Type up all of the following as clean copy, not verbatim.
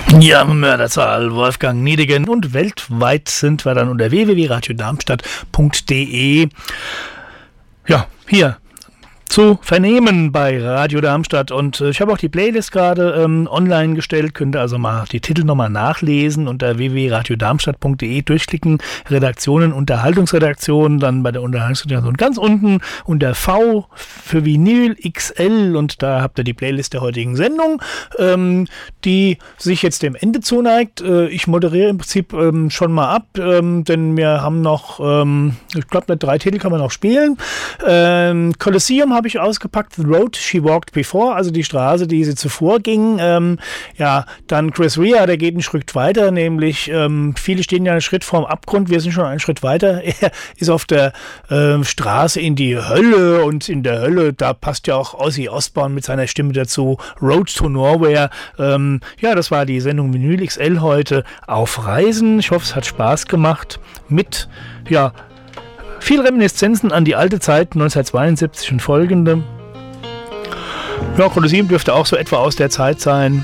Ja, Mörderzahl, Wolfgang Niedegen, und weltweit sind wir dann unter www.radiodarmstadt.de. Ja, hier zu vernehmen bei Radio Darmstadt, und ich habe auch die Playlist gerade online gestellt, könnt ihr also mal die Titel nochmal nachlesen unter www.radiodarmstadt.de, durchklicken, Redaktionen, Unterhaltungsredaktion, dann bei der Unterhaltungsredaktion ganz unten unter V für Vinyl XL, und da habt ihr die Playlist der heutigen Sendung, die sich jetzt dem Ende zuneigt. Ich moderiere im Prinzip schon mal ab, denn wir haben noch, ich glaube, 3 Titel kann man noch spielen. Colosseum habe ich ausgepackt, The Road She Walked Before, also die Straße, die sie zuvor ging. Ja, dann Chris Rea, der geht einen Schritt weiter, nämlich viele stehen ja einen Schritt vorm Abgrund, wir sind schon einen Schritt weiter. Er ist auf der Straße in die Hölle, und in der Hölle, da passt ja auch Ozzy Osbourne mit seiner Stimme dazu. Road to Nowhere. Ja, das war die Sendung Vinyl XL heute auf Reisen. Ich hoffe, es hat Spaß gemacht mit, ja, viel Reminiszenzen an die alte Zeit, 1972 und folgende. Ja, Colosseum dürfte auch so etwa aus der Zeit sein.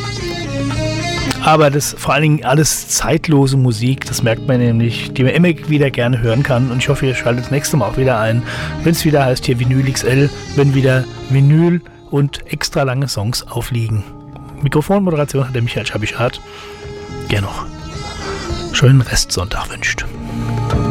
Aber das vor allen Dingen alles zeitlose Musik, das merkt man nämlich, die man immer wieder gerne hören kann. Und ich hoffe, ihr schaltet das nächste Mal auch wieder ein, wenn es wieder heißt hier Vinyl XL, wenn wieder Vinyl und extra lange Songs aufliegen. Mikrofonmoderation hat der Michael Schabischat. Gerne noch schönen Restsonntag wünscht.